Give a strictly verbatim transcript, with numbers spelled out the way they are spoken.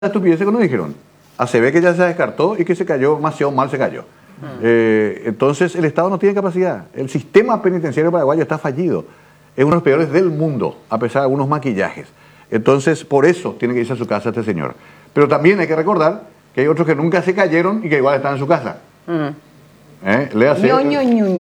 estupidez que nos dijeron. A se ve que ya se descartó y que se cayó, demasiado mal se cayó. Uh-huh. eh, entonces el Estado no tiene capacidad. El sistema penitenciario paraguayo está fallido. Es uno de los peores del mundo, a pesar de algunos maquillajes. Entonces, por eso tiene que irse a su casa este señor. Pero también hay que recordar que hay otros que nunca se cayeron y que igual están en su casa. Uh-huh. ¿Eh? Léase.